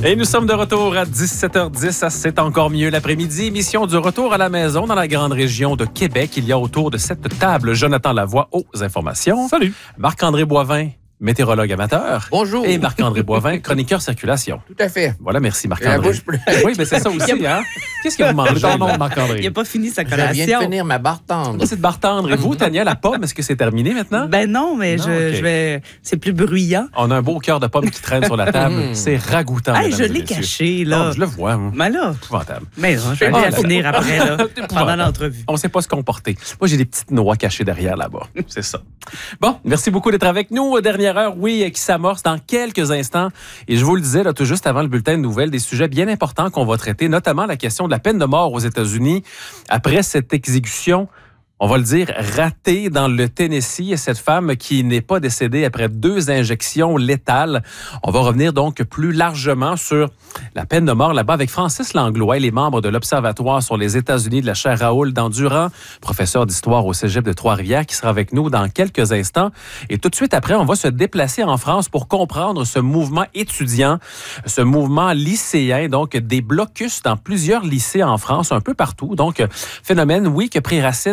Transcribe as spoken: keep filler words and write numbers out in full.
Et nous sommes de retour à dix-sept heures dix. C'est encore mieux l'après-midi. Émission du retour à la maison dans la grande région de Québec. Il y a autour de cette table Jonathan Lavoie aux informations. Salut. Marc-André Boivin, météorologue amateur. Bonjour. Et Marc-André Boivin, chroniqueur circulation. Tout à fait. Voilà, merci Et la Marc-André. bouche pleine. Oui, mais c'est ça aussi, hein? Qu'est-ce que vous mangez? Dans le nom de Marc-André. Il n'a pas fini sa Je viens de collation. finir ma barre tendre. C'est de bartendre. Et vous, Tania, la pomme, est-ce que c'est terminé maintenant? Ben non, mais Non, je, ok. je vais. C'est plus bruyant. On a un beau cœur de pomme qui traîne sur la table. C'est ragoûtant. Hey, mesdames je et l'ai messieurs. caché, Oh, là. je le vois. hein. Mais là, Épouvantable. mais non, je vais Oh, bien là, finir après, là, C'est pendant épouvantable. l'entrevue. On ne sait pas se comporter. Moi, j'ai des petites noix cachées derrière là-bas. C'est ça. Bon, merci beaucoup d'être avec nous. Dernière heure, oui, qui s'amorce dans quelques instants. Et je vous le disais, là, tout juste avant le bulletin de nouvelles, des sujets bien importants qu'on va traiter, notamment la question de la peine de mort aux États-Unis après cette exécution, on va le dire, ratée dans le Tennessee. Et cette femme qui n'est pas décédée après deux injections létales. On va revenir donc plus largement sur la peine de mort là-bas avec Francis Langlois, les membres de l'Observatoire sur les États-Unis de la chaire Raoul Dandurand, professeur d'histoire au Cégep de Trois-Rivières, qui sera avec nous dans quelques instants. Et tout de suite après, on va se déplacer en France pour comprendre ce mouvement étudiant, ce mouvement lycéen, donc des blocus dans plusieurs lycées en France, un peu partout. Donc, phénomène, oui, qui a pris racine